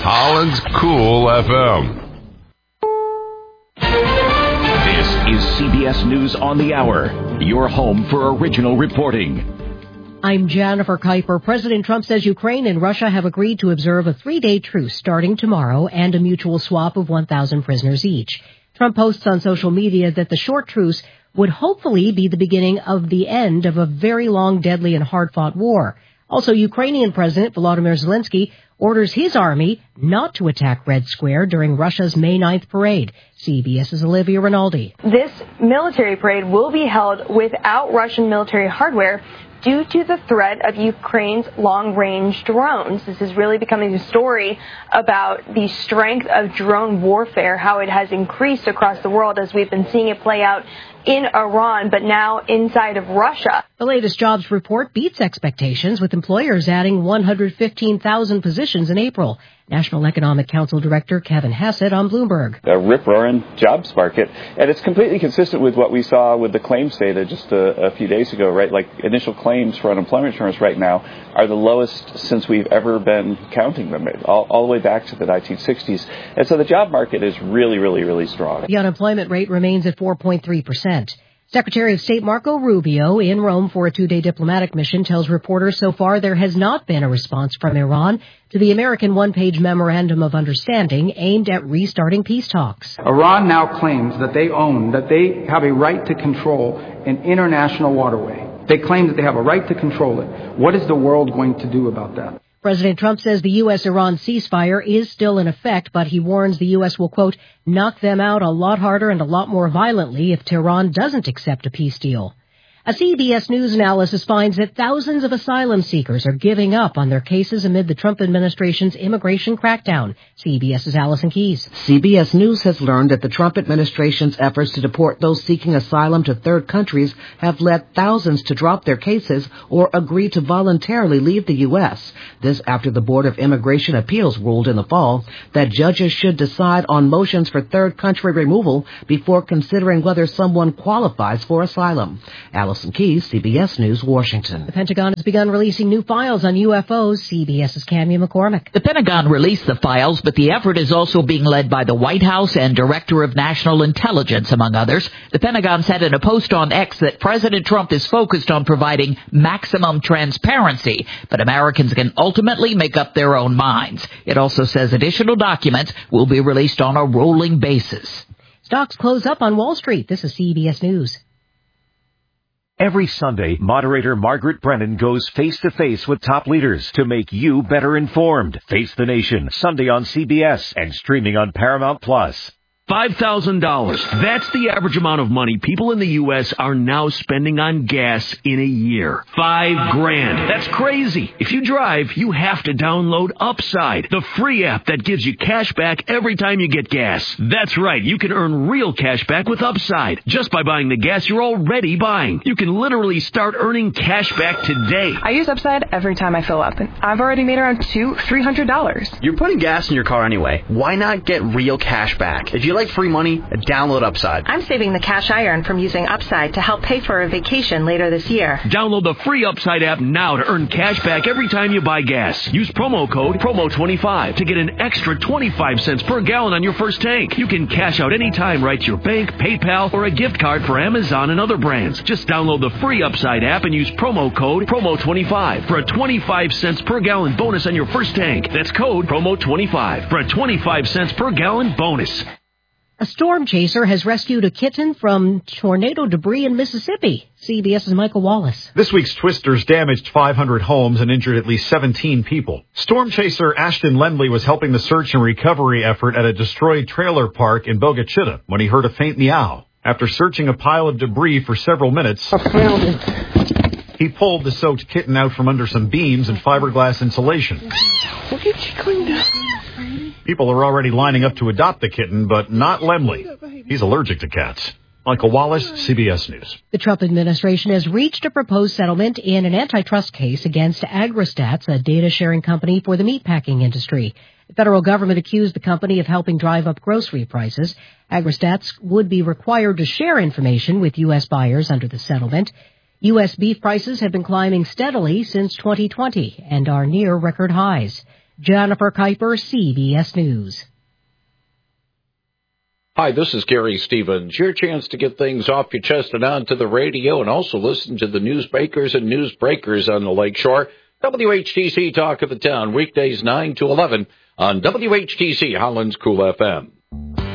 Holland's Cool FM. This is CBS News on the Hour, your home for original reporting. I'm Jennifer Kuiper. President Trump says Ukraine and Russia have agreed to observe a 3-day truce starting tomorrow and a mutual swap of 1,000 prisoners each. Trump posts on social media that the short truce would hopefully be the beginning of the end of a very long, deadly, and hard-fought war. Also, Ukrainian President Volodymyr Zelensky orders his army not to attack Red Square during Russia's May 9th parade. CBS's Olivia Rinaldi. This military parade will be held without Russian military hardware due to the threat of Ukraine's long-range drones. This is really becoming a story about the strength of drone warfare, how it has increased across the world as we've been seeing it play out in Iran, but now inside of Russia. The latest jobs report beats expectations, with employers adding 115,000 positions in April. National Economic Council Director Kevin Hassett on Bloomberg. A rip-roaring jobs market, and it's completely consistent with what we saw with the claims data just a few days ago, right? Like, initial claims for unemployment insurance right now are the lowest since we've ever been counting them, all the way back to the 1960s. And so the job market is really, really, really strong. The unemployment rate remains at 4.3%. Secretary of State Marco Rubio, in Rome for a 2-day diplomatic mission, tells reporters so far there has not been a response from Iran to the American one-page memorandum of understanding aimed at restarting peace talks. Iran now claims that they have a right to control an international waterway. They claim that they have a right to control it. What is the world going to do about that? President Trump says the U.S.-Iran ceasefire is still in effect, but he warns the U.S. will, quote, knock them out a lot harder and a lot more violently if Tehran doesn't accept a peace deal. A CBS News analysis finds that thousands of asylum seekers are giving up on their cases amid the Trump administration's immigration crackdown. CBS's Allison Keyes. CBS News has learned that the Trump administration's efforts to deport those seeking asylum to third countries have led thousands to drop their cases or agree to voluntarily leave the U.S. This after the Board of Immigration Appeals ruled in the fall that judges should decide on motions for third country removal before considering whether someone qualifies for asylum. Allison Keyes, CBS News, Washington. The Pentagon has begun releasing new files on UFOs. CBS's Cammy McCormick. The Pentagon released the files, but the effort is also being led by the White House and Director of National Intelligence, among others. The Pentagon said in a post on X that President Trump is focused on providing maximum transparency, but Americans can ultimately make up their own minds. It also says additional documents will be released on a rolling basis. Stocks close up on Wall Street. This is CBS News. Every Sunday, moderator Margaret Brennan goes face-to-face with top leaders to make you better informed. Face the Nation, Sunday on CBS and streaming on Paramount+. $5,000. That's the average amount of money people in the U.S. are now spending on gas in a year. $5,000. That's crazy. If you drive, you have to download Upside, the free app that gives you cash back every time you get gas. That's right. You can earn real cash back with Upside just by buying the gas you're already buying. You can literally start earning cash back today. I use Upside every time I fill up, and I've already made around $300. You're putting gas in your car anyway. Why not get real cash back? If you like free money, download Upside. I'm saving the cash I earn from using Upside to help pay for a vacation later this year. Download the free Upside app now to earn cash back every time you buy gas. Use promo code PROMO25 to get an extra 25 cents per gallon on your first tank. You can cash out anytime right to your bank, PayPal, or a gift card for Amazon and other brands. Just download the free Upside app and use promo code PROMO25 for a 25 cents per gallon bonus on your first tank. That's code PROMO25 for a 25 cents per gallon bonus. A storm chaser has rescued a kitten from tornado debris in Mississippi. CBS's Michael Wallace. This week's twisters damaged 500 homes and injured at least 17 people. Storm chaser Ashton Lendley was helping the search and recovery effort at a destroyed trailer park in Bogue Chitto when he heard a faint meow. After searching a pile of debris for several minutes, I found it. He pulled the soaked kitten out from under some beams and fiberglass insulation. Look at you cleaned up. People are already lining up to adopt the kitten, but not Lemley. He's allergic to cats. Michael Wallace, CBS News. The Trump administration has reached a proposed settlement in an antitrust case against AgroStats, a data-sharing company for the meatpacking industry. The federal government accused the company of helping drive up grocery prices. AgroStats would be required to share information with U.S. buyers under the settlement. U.S. beef prices have been climbing steadily since 2020 and are near record highs. Jennifer Kuiper, CBS News. Hi, this is Gary Stevens. Your chance to get things off your chest and onto the radio, and also listen to the newsmakers and newsbreakers on the Lakeshore. WHTC Talk of the Town, weekdays 9 to 11 on WHTC Holland's Cool FM.